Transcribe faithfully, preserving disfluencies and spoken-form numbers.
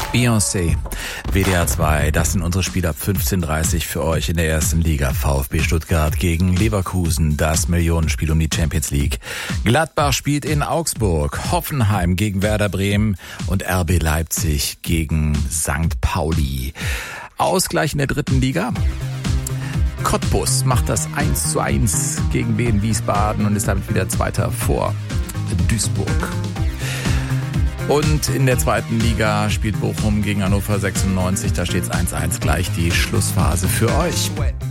Beyoncé, W D R zwei, das sind unsere Spiele ab fünfzehn Uhr dreißig für euch in der ersten Liga. VfB Stuttgart gegen Leverkusen, das Millionenspiel um die Champions League. Gladbach spielt in Augsburg, Hoffenheim gegen Werder Bremen und R B Leipzig gegen Sankt Pauli. Ausgleich in der dritten Liga. Cottbus macht das eins zu eins gegen Wien Wiesbaden und ist damit wieder Zweiter vor Duisburg. Und in der zweiten Liga spielt Bochum gegen Hannover sechsundneunzig. Da steht es eins eins, gleich die Schlussphase für euch.